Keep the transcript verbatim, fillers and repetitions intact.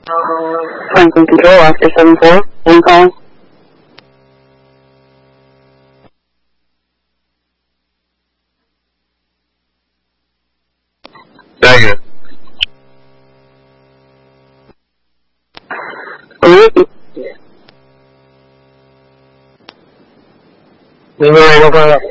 Franklin Control, after seven four, one calling. Negative. Numero uno con la